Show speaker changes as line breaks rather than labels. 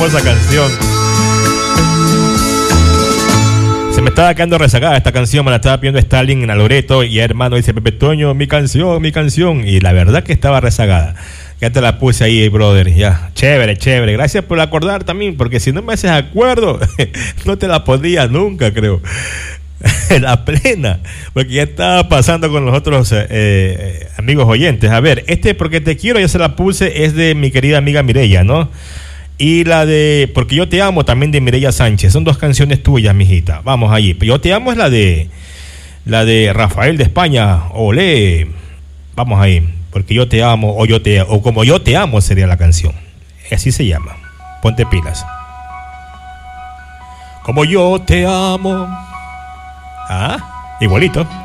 famosa canción. Se me estaba quedando rezagada esta canción, me la estaba pidiendo Stalin en a Loreto y hermano dice Pepe Toño, mi canción, y la verdad que estaba rezagada. Ya te la puse ahí, brother, ya, chévere, gracias por acordar también, porque si no me haces acuerdo, no te la podía nunca, creo. La plena, porque ya estaba pasando con los otros amigos oyentes. A ver, Porque te quiero, ya se la puse, es de mi querida amiga Mireya, ¿no? Y la de Porque yo te amo, también de Mireya Sánchez. Son dos canciones tuyas, mijita. Vamos allí. Yo te amo es la de Rafael de España. Olé. Vamos ahí. Porque yo te amo o Como yo te amo sería la canción. Así se llama. Ponte pilas. Como yo te amo. Ah, igualito.